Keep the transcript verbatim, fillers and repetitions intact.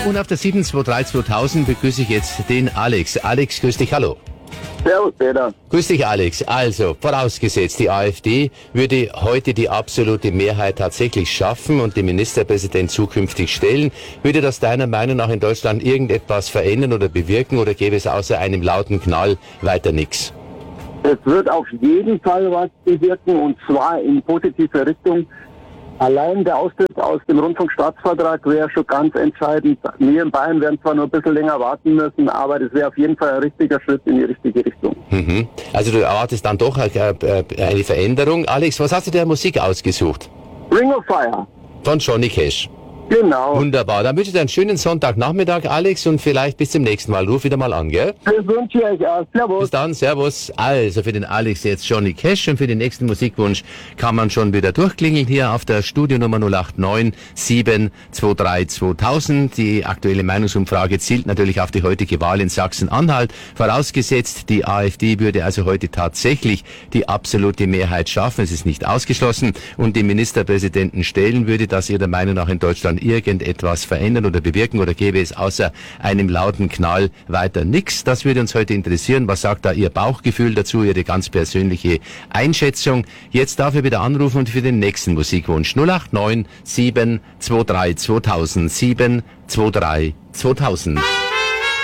Und auf der sieben zwei drei zweitausend begrüße ich jetzt den Alex. Alex, grüß dich, hallo. Servus, Peter. Grüß dich, Alex. Also, vorausgesetzt, die AfD würde heute die absolute Mehrheit tatsächlich schaffen und den Ministerpräsident zukünftig stellen. Würde das deiner Meinung nach in Deutschland irgendetwas verändern oder bewirken oder gäbe es außer einem lauten Knall weiter nichts? Es wird auf jeden Fall was bewirken, und zwar in positive Richtung. Allein der Austritt aus dem Rundfunkstaatsvertrag wäre schon ganz entscheidend. Wir in Bayern werden zwar noch ein bisschen länger warten müssen, aber das wäre auf jeden Fall ein richtiger Schritt in die richtige Richtung. Mhm. Also du erwartest dann doch eine Veränderung. Alex, was hast du der Musik ausgesucht? Ring of Fire. Von Johnny Cash. Genau. Wunderbar. Dann wünsche ich dir einen schönen Sonntagnachmittag, Alex, und vielleicht bis zum nächsten Mal. Ruf wieder mal an, gell? Das wünsche ich euch auch. Servus. Bis dann, servus. Also für den Alex jetzt Johnny Cash und für den nächsten Musikwunsch kann man schon wieder durchklingeln hier auf der Studionummer null acht neun sieben zwei drei zweitausend. Die aktuelle Meinungsumfrage zielt natürlich auf die heutige Wahl in Sachsen-Anhalt. Vorausgesetzt, die AfD würde also heute tatsächlich die absolute Mehrheit schaffen. Es ist nicht ausgeschlossen und den Ministerpräsidenten stellen, würde das Ihrer Meinung nach in Deutschland irgendetwas verändern oder bewirken oder gäbe es außer einem lauten Knall weiter nichts? Das würde uns heute interessieren. Was sagt da Ihr Bauchgefühl dazu, Ihre ganz persönliche Einschätzung? Jetzt dafür wieder anrufen und für den nächsten Musikwunsch null acht neun sieben zwei drei zweitausend sieben zwei drei zweitausend.